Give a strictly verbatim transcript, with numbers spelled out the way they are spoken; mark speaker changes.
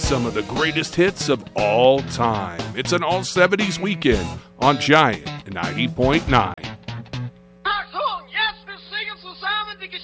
Speaker 1: some of the greatest hits of all time. It's an all seventies weekend on Giant ninety point nine.